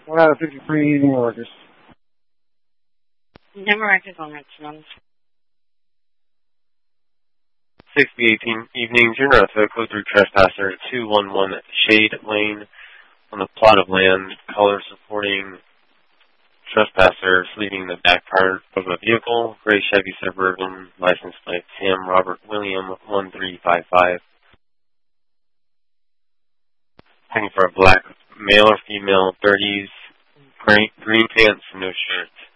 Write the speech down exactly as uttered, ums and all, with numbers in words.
One out of fifty-three, New Yorkers. Number active on Richmond. sixty eighteen evening, turn around to code through trespasser two one one Shade Lane on the plot of land, color supporting trespassers leaving the back part of a vehicle, gray Chevy Suburban, license plate Sam Robert William one three five five. Looking for a black male or female, thirties, green, green pants, no shirt.